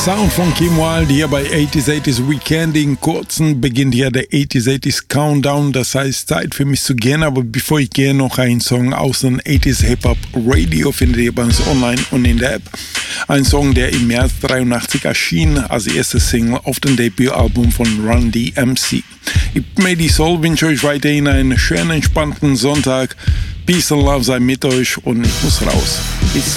Sound von Kim Wilde hier bei 80s Weekending. Kurzen beginnt hier der 80s Countdown. Das heißt, Zeit für mich zu gehen. Aber bevor ich gehe, noch ein Song aus dem 80s Hip-Hop Radio findet ihr bei uns online und in der App. Ein Song, der im März 83 erschien als erste Single auf dem Debütalbum von Run DMC. Ich bin Medi Soul, wünsche euch weiterhin einen schönen, entspannten Sonntag. Peace and Love sei mit euch und ich muss raus. Bis